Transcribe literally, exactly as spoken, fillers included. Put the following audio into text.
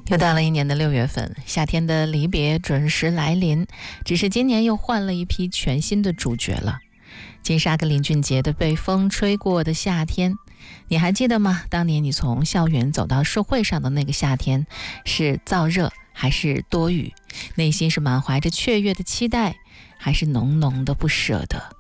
又到了一年的六月份，夏天的离别准时来临，只是今年又换了一批全新的主角了。金莎跟林俊杰的《被风吹过的夏天》，你还记得吗？当年你从校园走到社会上的那个夏天，是燥热还是多雨？内心是满怀着雀跃的期待，还是浓浓的不舍得？